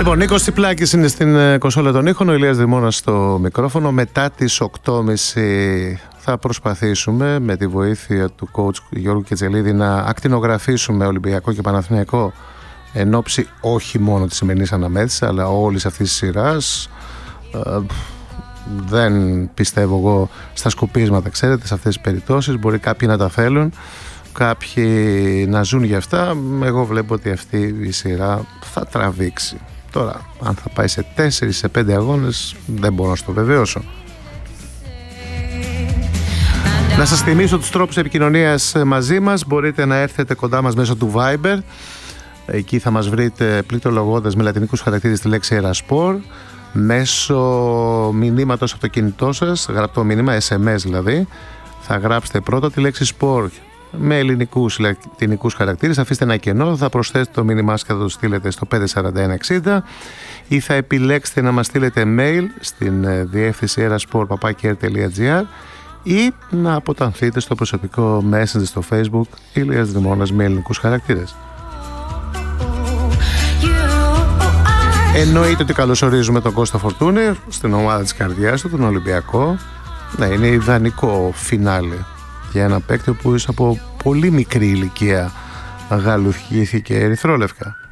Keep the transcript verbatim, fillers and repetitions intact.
Λοιπόν, Νίκος Τσιπλάκης είναι στην κονσόλα των ήχων, ο Ηλίας Δημώνας στο μικρόφωνο. Μετά τις οκτώ και μισή θα προσπαθήσουμε με τη βοήθεια του coach Γιώργου Κετζελίδη να ακτινογραφήσουμε Ολυμπιακό και Παναθηναϊκό εν ώψη όχι μόνο της σημερινής αναμέτρησης αλλά όλης αυτής της σειράς. Ε, δεν πιστεύω εγώ στα σκουπίσματα, ξέρετε, σε αυτές τις περιπτώσεις. Μπορεί κάποιοι να τα θέλουν, κάποιοι να ζουν για αυτά. Εγώ βλέπω ότι αυτή η σειρά θα τραβήξει. Τώρα, αν θα πάει σε τέσσερις, σε πέντε αγώνες, δεν μπορώ να στο βεβαιώσω. Να σας θυμίσω τους τρόπους επικοινωνίας μαζί μας. Μπορείτε να έρθετε κοντά μας μέσω του Viber. Εκεί θα μας βρείτε πληκτρολογώντας με λατινικούς χαρακτήρες τη λέξη Ερασπορ. Μέσω μηνύματος από το κινητό σας, γραπτό μήνυμα, ες εμ ες δηλαδή, θα γράψετε πρώτα τη λέξη Sport με ελληνικούς λατινικούς χαρακτήρες, αφήστε ένα κενό, θα προσθέσετε το μήνυμά σας και θα το στείλετε στο πέντε τέσσερα ένα εξήντα ή θα επιλέξετε να μας στείλετε mail στην διεύθυνση erasport παπάκι r τελεία gr ή να αποτανθείτε στο προσωπικό messenger στο Facebook Ηλίας Δημώνας με ελληνικούς χαρακτήρες. Εννοείται ότι καλωσορίζουμε τον Κώστα Φορτούνη στην ομάδα της καρδιάς του, τον Ολυμπιακό. Ναι, είναι ιδανικό φινάλε για ένα παίκτη που από πολύ μικρή ηλικία αγαλουχήθηκε ερυθρόλευκα.